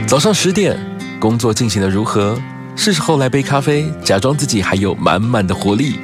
早上10点，工作进行得如何？是时候来杯咖啡，假装自己还有满满的活力。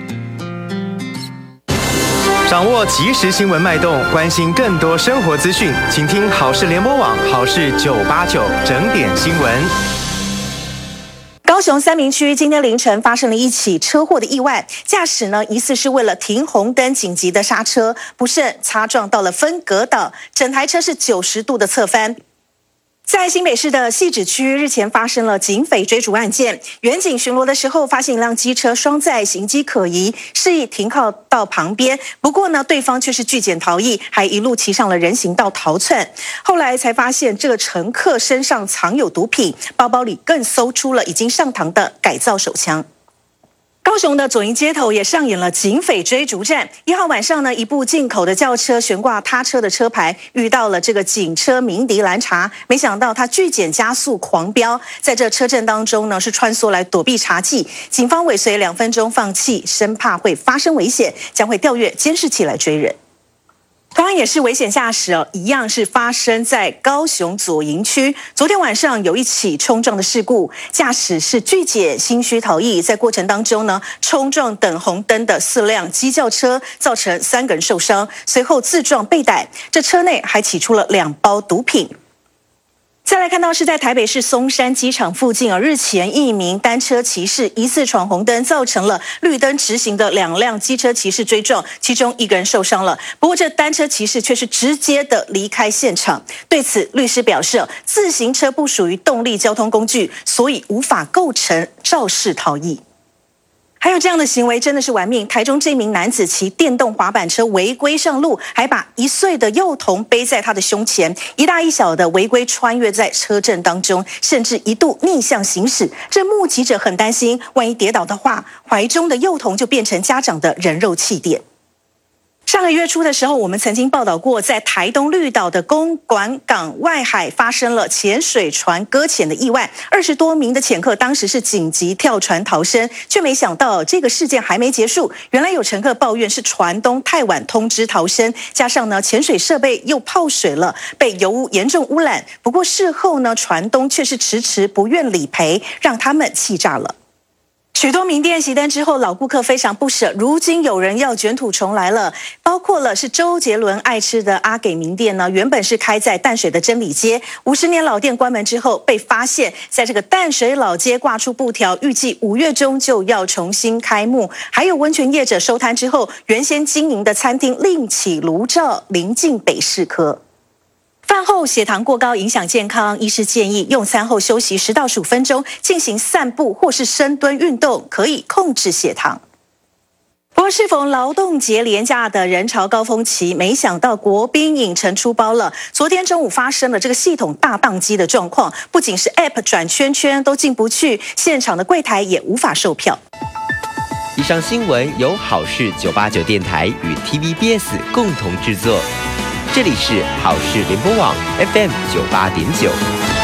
掌握即时新闻脉动，关心更多生活资讯，请听好事联播网好事989整点新闻。 高雄三民区今天凌晨发生了一起车祸的意外，驾驶呢疑似是为了停红灯紧急的刹车，不慎擦撞到了分隔岛，整台车是90度的侧翻。在新北市的汐止区，日前发生了警匪追逐案件。员警巡逻的时候，发现一辆机车双载，行迹可疑，示意停靠到旁边。不过呢，对方却是拒检逃逸，还一路骑上了人行道逃窜。后来才发现，这个乘客身上藏有毒品，包包里更搜出了已经上膛的改造手枪。高雄的左营街头也上演了警匪追逐战。1号晚上呢，一部进口的轿车悬挂他车的车牌，遇到了这个警车鸣笛拦查，没想到他拒检加速狂飙，在这车阵当中呢是穿梭来躲避查缉。警方尾随2分钟放弃，生怕会发生危险，将会调阅监视器来追人。同样也是危险驾驶哦，一样是发生在高雄左营区。昨天晚上有一起冲撞的事故，驾驶是拒检心虚逃逸，在过程当中呢，冲撞等红灯的4辆机轿车，造成3个人受伤，随后自撞被逮。这车内还起出了2包毒品。再来看到是在台北市松山机场附近日前一名单车骑士疑似闯红灯，造成了绿灯直行的2辆机车骑士追撞，其中1个人受伤了。不过这单车骑士却是直接的离开现场。对此，律师表示，自行车不属于动力交通工具，所以无法构成肇事逃逸。还有这样的行为真的是玩命！台中这名男子骑电动滑板车违规上路，还把1岁的幼童背在他的胸前，一大一小的违规穿越在车阵当中，甚至一度逆向行驶。这目击者很担心，万一跌倒的话，怀中的幼童就变成家长的人肉气垫。上个月初的时候，我们曾经报道过，在台东绿岛的公馆港外海发生了潜水船搁浅的意外，20多名的潜客当时是紧急跳船逃生，却没想到这个事件还没结束。原来有乘客抱怨是船东太晚通知逃生，加上呢潜水设备又泡水了，被油污严重污染。不过事后呢，船东却是迟迟不愿理赔，让他们气炸了。许多名店熄灯之后，老顾客非常不舍。如今有人要卷土重来了，包括了是周杰伦爱吃的阿给名店呢，原本是开在淡水的真理街，50年老店关门之后，被发现在这个淡水老街挂出布条，预计5月中就要重新开幕。还有温泉业者收摊之后，原先经营的餐厅另起炉灶，临近北市科。饭后血糖过高影响健康，医师建议用餐后休息10到15分钟，进行散步或是深蹲运动，可以控制血糖。不过适逢劳动节连假的人潮高峰期，没想到国宾影城出包了。昨天中午发生了这个系统大宕机的状况，不仅是 App 转圈圈都进不去，现场的柜台也无法售票。 以上新闻由好事989电台与 TVBS 共同制作。这里是好事联播网 FM 98.9。